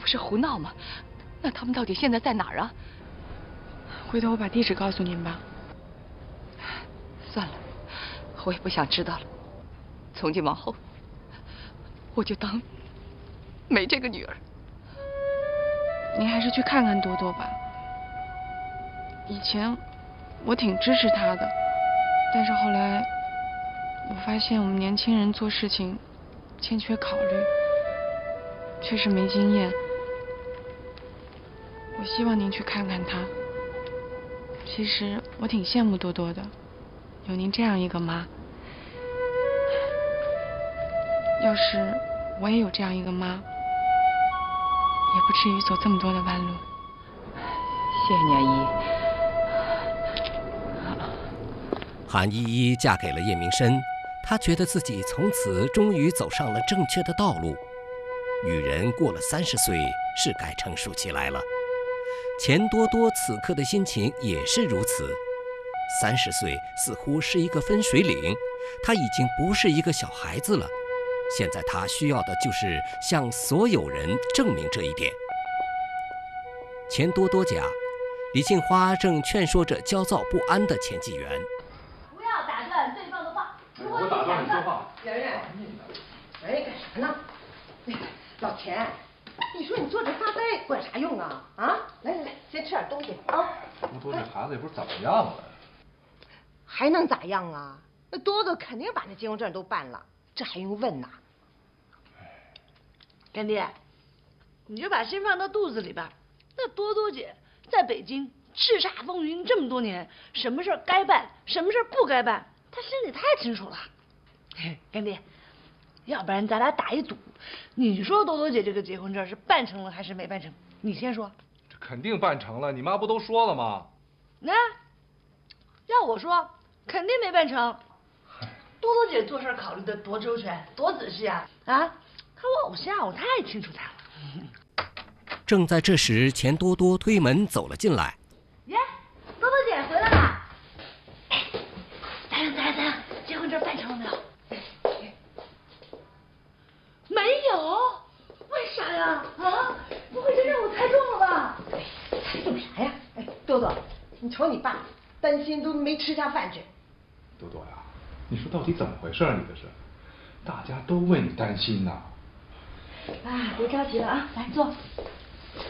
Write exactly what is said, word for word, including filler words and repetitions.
不是胡闹吗？那他们到底现在在哪儿啊？ 回头我把地址告诉您吧。 算了，我也不想知道了。从今往后，我就当没这个女儿。 您还是去看看多多吧。以前我挺支持他的，但是后来我发现我们年轻人做事情欠缺考虑，确实没经验。我希望您去看看他。其实我挺羡慕多多的，有您这样一个妈。要是我也有这样一个妈，也不至于走这么多的弯路。 谢谢你啊， 依。韩依依嫁给了叶明琛，她觉得自己从此终于走上了正确的道路。女人过了三十岁，是该成熟起来了。钱多多此刻的心情也是如此。三十岁似乎是一个分水岭，她已经不是一个小孩子了。现在她需要的就是向所有人证明这一点。钱多多家，李杏花正劝说着焦躁不安的钱纪元。 不要打断对方的话。 我打断你说话。 圆圆，哎，干啥呢？老钱，你说你坐着发呆管啥用啊？啊，来来来，先吃点东西啊。 多多这孩子也不是怎么样了， 还能咋样啊？那多多肯定把那结婚证都办了，这还用问呐？ 干爹，你就把心放到肚子里边。那多多姐在北京叱咤风云这么多年，什么事儿该办，什么事儿不该办，她心里太清楚了。干爹，要不然咱俩打一赌，你说多多姐这个结婚证是办成了还是没办成？你先说。 这肯定办成了，你妈不都说了吗？ 那、啊，要我说，肯定没办成。多多姐做事考虑的多周全，多仔细啊！啊，她我偶像，我太清楚她了。 正在这时，钱多多推门走了进来。 耶，多多姐回来了。哎，咋样咋样咋样？结婚证办成了没有？没有？为啥呀？啊？不会真让我猜中了吧？ 猜中啥呀？哎，多多，你瞅你爸，担心都没吃下饭去。 多多呀，你说到底怎么回事啊？你这是，大家都为你担心呐。 啊，别着急了啊，来坐。